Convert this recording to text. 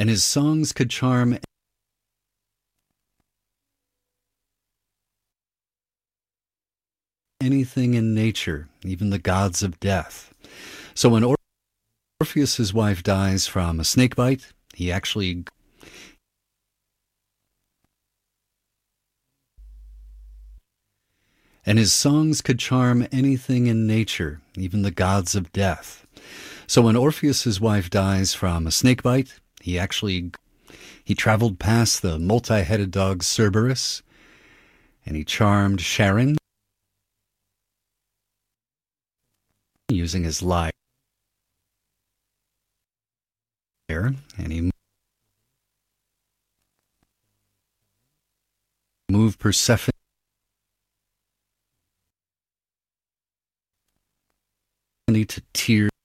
and his songs could charm anything in nature, even the gods of death. So when Orpheus's wife dies from a snake bite, he actually and his songs could charm anything in nature, even the gods of death. So when Orpheus's wife dies from a snake bite, he traveled past the multi-headed dog Cerberus, and he charmed Charon using his lyre, and he moved Persephone to tears.